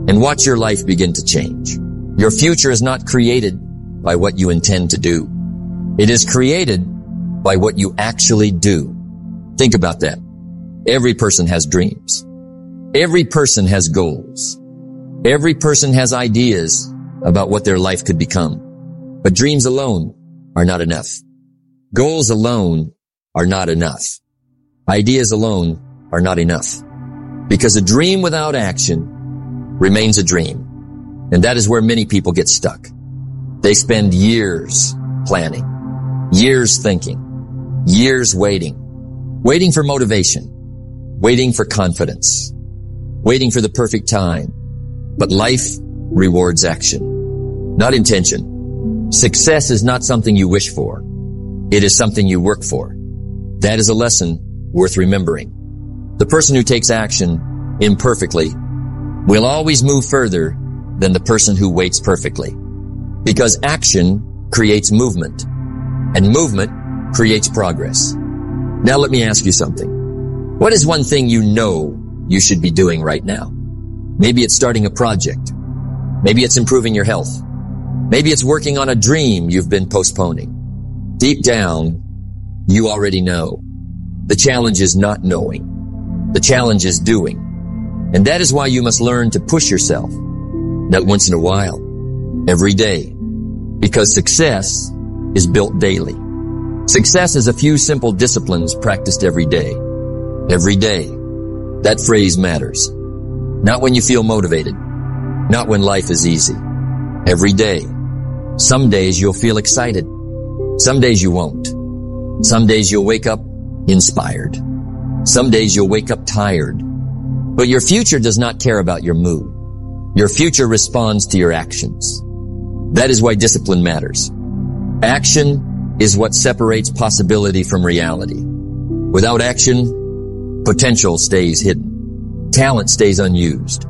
and watch your life begin to change. Your future is not created by what you intend to do. It is created by what you actually do. Think about that. Every person has dreams. Every person has goals. Every person has ideas about what their life could become. But dreams alone are not enough. Goals alone are not enough. Ideas alone are not enough. Because a dream without action remains a dream. And that is where many people get stuck. They spend years planning, years thinking, years waiting for motivation, waiting for confidence, waiting for the perfect time. But life rewards action, not intention. Success is not something you wish for. It is something you work for. That is a lesson worth remembering. The person who takes action imperfectly will always move further than the person who waits perfectly. Because action creates movement, and movement creates progress. Now let me ask you something. What is one thing you know you should be doing right now? Maybe it's starting a project. Maybe it's improving your health. Maybe it's working on a dream you've been postponing. Deep down, you already know. The challenge is not knowing. The challenge is doing. And that is why you must learn to push yourself. Not once in a while, every day. Because success is built daily. Success is a few simple disciplines practiced every day. Every day. That phrase matters. Not when you feel motivated. Not when life is easy. Every day. Some days you'll feel excited. Some days you won't. Some days you'll wake up inspired. Some days you'll wake up tired. But your future does not care about your mood. Your future responds to your actions. That is why discipline matters. Action is what separates possibility from reality. Without action, potential stays hidden. Talent stays unused.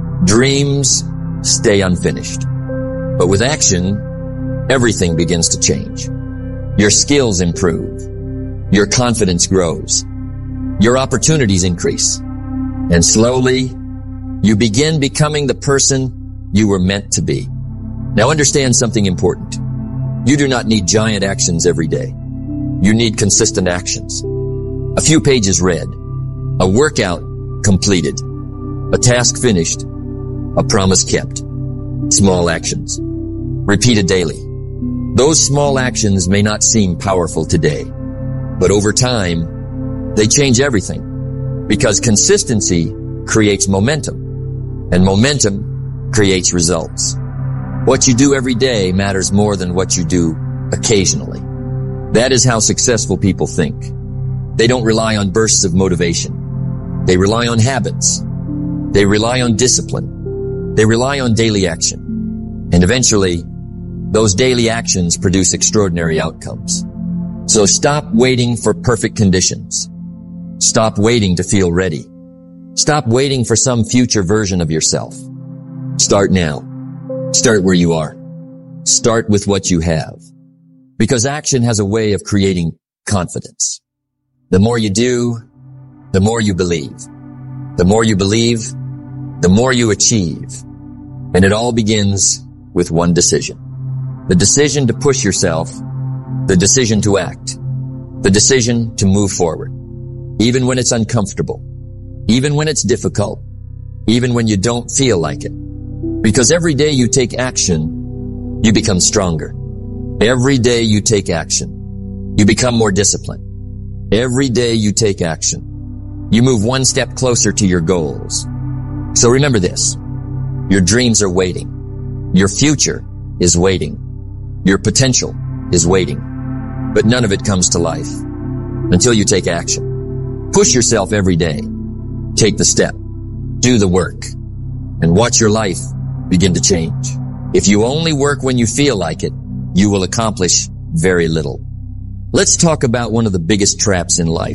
Dreams stay unfinished. But with action, everything begins to change. Your skills improve. Your confidence grows. Your opportunities increase. And slowly, you begin becoming the person you were meant to be. Now understand something important. You do not need giant actions every day. You need consistent actions. A few pages read, a workout completed, a task finished, a promise kept. Small actions, repeated daily. Those small actions may not seem powerful today, but over time, they change everything. Because consistency creates momentum, and momentum creates results. What you do every day matters more than what you do occasionally. That is how successful people think. They don't rely on bursts of motivation. They rely on habits. They rely on discipline. They rely on daily action. And eventually, those daily actions produce extraordinary outcomes. So stop waiting for perfect conditions. Stop waiting to feel ready. Stop waiting for some future version of yourself. Start now. Start where you are. Start with what you have. Because action has a way of creating confidence. The more you do, the more you believe. The more you believe, the more you achieve. And it all begins with one decision. The decision to push yourself, the decision to act, the decision to move forward. Even when it's uncomfortable, even when it's difficult, even when you don't feel like it. Because every day you take action, you become stronger. Every day you take action, you become more disciplined. Every day you take action, you move one step closer to your goals. So remember this, your dreams are waiting. Your future is waiting. Your potential is waiting. But none of it comes to life until you take action. Push yourself every day. Take the step. Do the work. And watch your life begin to change. If you only work when you feel like it, you will accomplish very little. Let's talk about one of the biggest traps in life.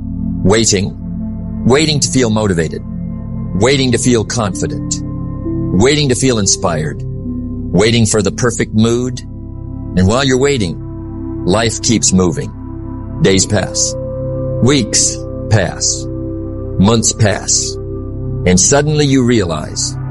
Waiting. Waiting to feel motivated. Waiting to feel confident. Waiting to feel inspired. Waiting for the perfect mood. And while you're waiting, life keeps moving. Days pass. Weeks pass. Months pass. And suddenly you realize